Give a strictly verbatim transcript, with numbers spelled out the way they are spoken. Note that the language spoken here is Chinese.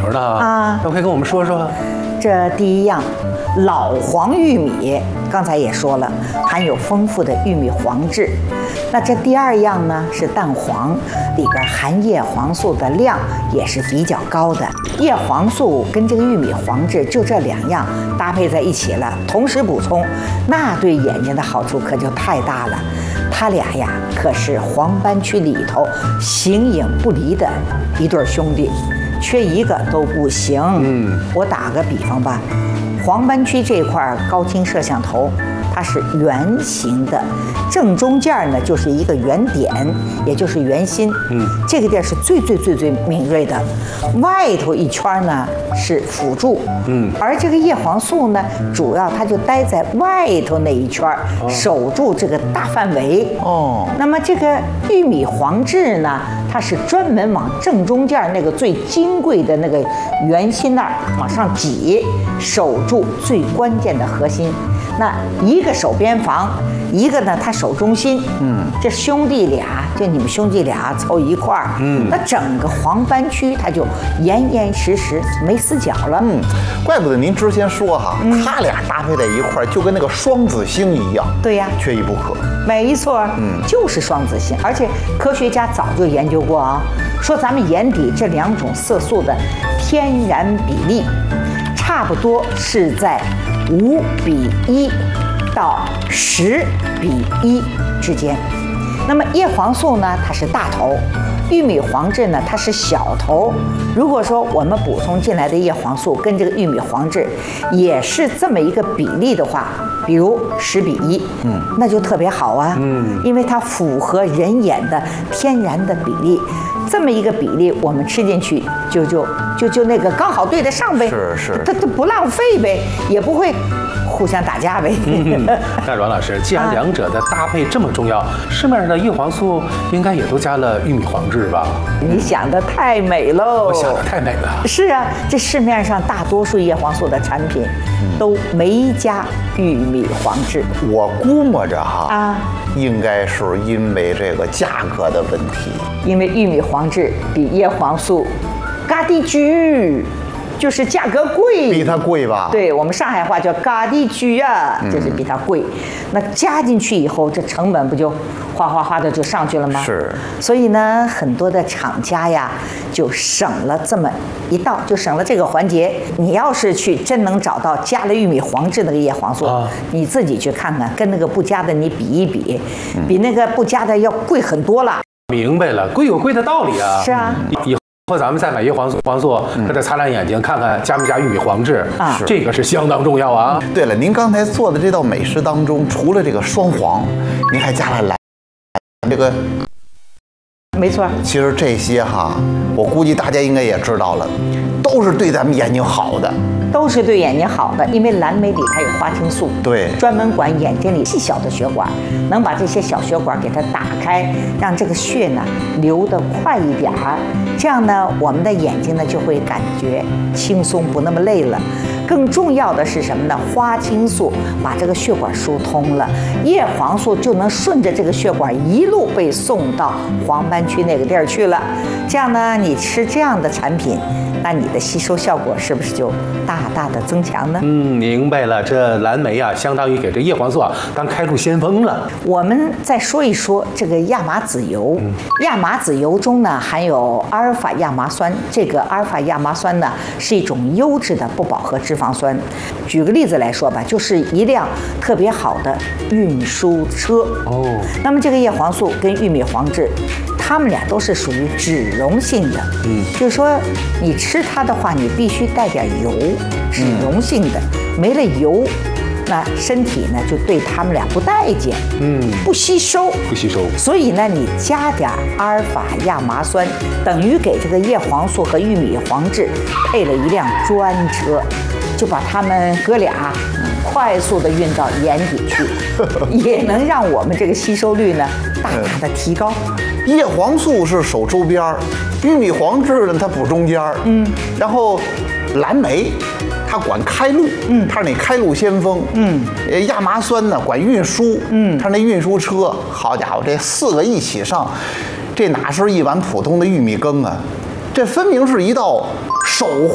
呢啊，都可以跟我们说说。 这第一样，老黄玉米，刚才也说了，含有丰富的玉米黄质。那这第二样呢是蛋黄，里边含叶黄素的量也是比较高的。叶黄素跟这个玉米黄质就这两样搭配在一起了，同时补充，那对眼睛的好处可就太大了。他俩呀可是黄斑区里头形影不离的一对兄弟，缺一个都不行。嗯，我打个比方吧，黄斑区这块高清摄像头，它是圆形的，正中间呢就是一个圆点，也就是圆心。嗯，这个地儿是最最最最敏锐的，外头一圈呢是辅助。嗯，而这个叶黄素呢，主要它就待在外头那一圈，守住这个大范围。哦，那么这个玉米黄质呢，它是专门往正中间那个最金贵的那个圆心那儿往上挤，守住最关键的核心。那一个守边防，一个呢他守中心。嗯，这兄弟俩，就你们兄弟俩凑一块儿，嗯，那整个黄斑区它就严严实实没死角了。 嗯，怪不得您之前说哈，嗯、他俩搭配在一块儿就跟那个双子星一样。 对呀， 缺一不可。 没错，嗯，就是双子星，而且科学家早就研究过啊，说咱们眼底这两种色素的天然比例，差不多是在五比一到十比一之间。那么叶黄素呢，它是大头；玉米黄质呢，它是小头。如果说我们补充进来的叶黄素跟这个玉米黄质也是这么一个比例的话，比如十比一，嗯，那就特别好啊，嗯，因为它符合人眼的天然的比例。这么一个比例，我们吃进去就就就就那个刚好对得上呗， 是是， 它它不浪费呗，也不会互相打架呗。 嗯、那阮老师，既然两者的搭配这么重要，市面上的叶黄素应该也都加了玉米黄质吧？ 你想的太美喽！ 我想的太美了。 是啊，这市面上大多数叶黄素的产品都没加玉米黄质。 我估摸着哈啊， 应该是因为这个价格的问题。 因为玉米黄质比叶黄素嘎滴居，就是价格贵， 比它贵吧？ 对，我们上海话叫嘎滴居啊，就是比它贵。嗯、那加进去以后，这成本不就哗哗哗的就上去了吗？ 是。 所以呢，很多的厂家呀，就省了这么一道，就省了这个环节。你要是去真能找到加了玉米黄质那个叶黄素，啊、你自己去看看，跟那个不加的你比一比，嗯、比那个不加的要贵很多了。 明白了，贵有贵的道理啊。 是啊， 以后咱们再买叶黄素，黄素它再擦亮眼睛，看看加没加玉米黄质啊，这个是相当重要啊。 对了，您刚才做的这道美食当中，除了这个双黄，您还加了蓝这个。 没错， 其实这些哈，我估计大家应该也知道了，都是对咱们眼睛好的， 都是对眼睛好的。因为蓝莓里它有花青素， 对， 专门管眼睛里细小的血管，能把这些小血管给它打开，让这个血呢流得快一点儿。这样呢，我们的眼睛呢就会感觉轻松，不那么累了。更重要的是什么呢？花青素把这个血管疏通了，叶黄素就能顺着这个血管一路被送到黄斑区那个地儿去了。这样呢，你吃这样的产品，那你的吸收效果是不是就大大的增强呢？ 嗯，明白了。这蓝莓啊，相当于给这叶黄素啊当开路先锋了。 我们再说一说这个亚麻籽油。嗯、亚麻籽油中呢含有阿尔法亚麻酸，这个阿尔法亚麻酸呢是一种优质的不饱和脂肪酸。举个例子来说吧，就是一辆特别好的运输车。哦，那么这个叶黄素跟玉米黄质，它们俩都是属于脂溶性的。嗯，就是说你吃它的话，你必须带点油，脂溶性的，没了油，那身体呢就对它们俩不待见，嗯，不吸收， 不吸收。 所以呢，你加点阿尔法亚麻酸，等于给这个叶黄素和玉米黄质配了一辆专车，就把它们哥俩快速的运到眼底去，也能让我们这个吸收率呢大大的提高。 叶黄素是守周边儿，玉米黄质呢它补中间儿，嗯，然后蓝莓它管开路，嗯，它是那开路先锋，嗯，呃，亚麻酸呢管运输，嗯，它是那运输车。好家伙，这四个一起上，这哪是一碗普通的玉米羹啊？这分明是一道手